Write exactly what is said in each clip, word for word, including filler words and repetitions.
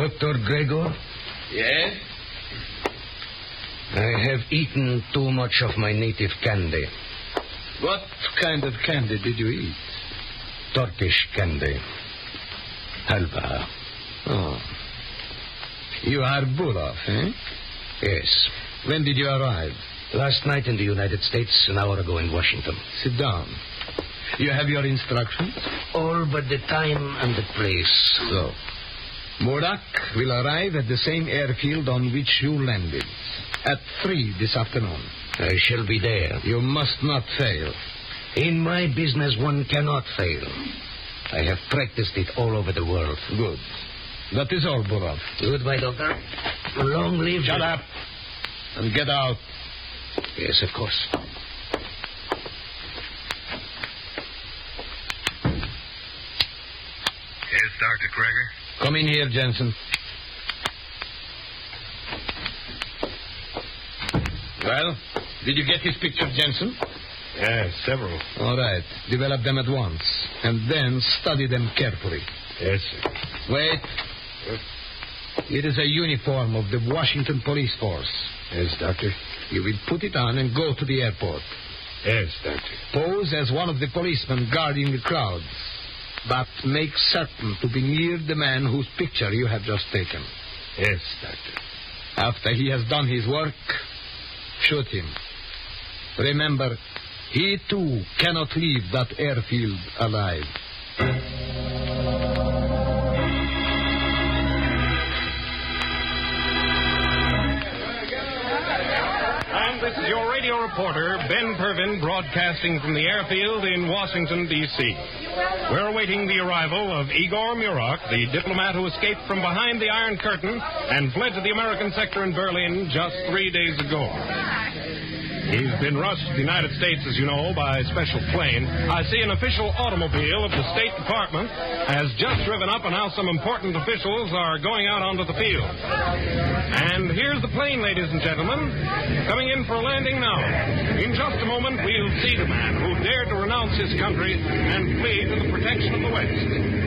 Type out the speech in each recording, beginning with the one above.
Doctor Gregor? Yes? I have eaten too much of my native candy. What kind of candy did you eat? Turkish candy. Halva. Oh. You are Burov, eh? Yes. When did you arrive? Last night in the United States, an hour ago in Washington. Sit down. You have your instructions? All but the time and the place. So, Murak will arrive at the same airfield on which you landed. At three this afternoon. I shall be there. You must not fail. In my business, one cannot fail. I have practiced it all over the world. Good. That is all, Burov. Goodbye, Doctor. Long live... Shut up. And get out. Yes, of course. Yes, Doctor Kreger? Come in here, Jensen. Well, did you get his pictures, Jensen? Yes, several. All right. Develop them at once. And then study them carefully. Yes, sir. Wait. It is a uniform of the Washington Police Force. Yes, Doctor. You will put it on and go to the airport. Yes, Doctor. Pose as one of the policemen guarding the crowds. But make certain to be near the man whose picture you have just taken. Yes, Doctor. After he has done his work, shoot him. Remember, he too cannot leave that airfield alive. And this is your radio reporter, Ben Pervin, broadcasting from the airfield in Washington, D C We're awaiting the arrival of Igor Murak, the diplomat who escaped from behind the Iron Curtain and fled to the American sector in Berlin just three days ago. He's been rushed to the United States, as you know, by a special plane. I see an official automobile of the State Department has just driven up, and now some important officials are going out onto the field. And here's the plane, ladies and gentlemen, coming in for a landing now. In just a moment, we'll see the man who dared to renounce his country and flee to the protection of the West.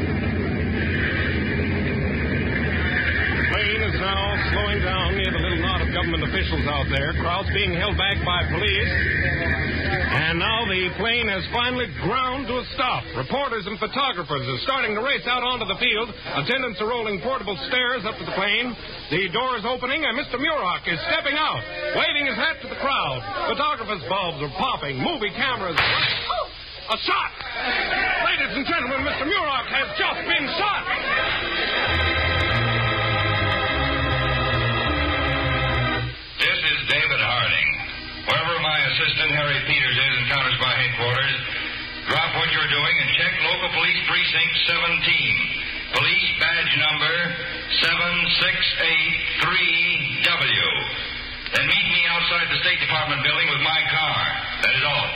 The plane is now slowing down near the little knot of government officials out there, crowds being held back by police. And now the plane has finally ground to a stop. Reporters and photographers are starting to race out onto the field. Attendants are rolling portable stairs up to the plane. The door is opening, and Mister Murak is stepping out, waving his hat to the crowd. Photographers' bulbs are popping, movie cameras. A shot! Ladies and gentlemen, Mister Murak has just been shot! This is David Harding. Wherever my assistant Harry Peters is encounters by headquarters, drop what you're doing and check local police precinct seventeen. Police badge number seven six eight three W. Then meet me outside the State Department building with my car. That is all.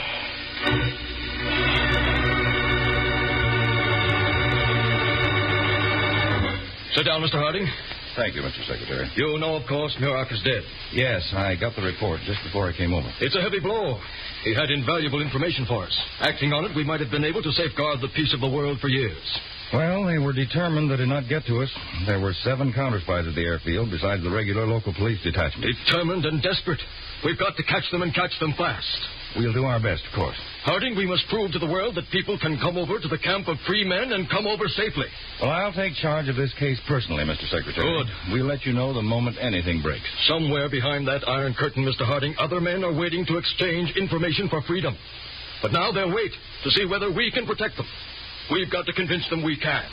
Sit down, Mister Harding. Thank you, Mister Secretary. You know, of course, Murak is dead. Yes, I got the report just before I came over. It's a heavy blow. He had invaluable information for us. Acting on it, we might have been able to safeguard the peace of the world for years. Well, they were determined that it not get to us. There were seven counter-spies at the airfield besides the regular local police detachment. Determined and desperate. We've got to catch them and catch them fast. We'll do our best, of course. Harding, we must prove to the world that people can come over to the camp of free men and come over safely. Well, I'll take charge of this case personally, Mister Secretary. Good. We'll let you know the moment anything breaks. Somewhere behind that iron curtain, Mister Harding, other men are waiting to exchange information for freedom. But now they'll wait to see whether we can protect them. We've got to convince them we can.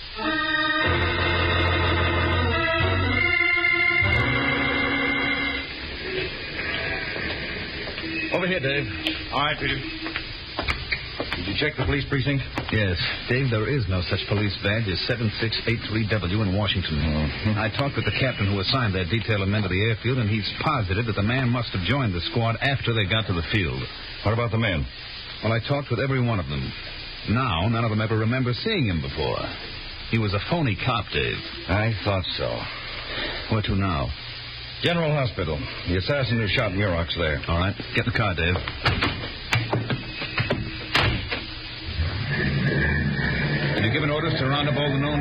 Over here, Dave. All right, Peter. Did you check the police precinct? Yes. Dave, there is no such police badge as seven six eight three W in Washington. Mm-hmm. I talked with the captain who assigned that detail of men to the airfield, and he's positive that the man must have joined the squad after they got to the field. What about the men? Well, I talked with every one of them. Now, none of them ever remember seeing him before. He was a phony cop, Dave. I thought so. Where to now? General Hospital. The assassin who shot Murak's there. All right. Get in the car, Dave. Have you given orders to round up all the known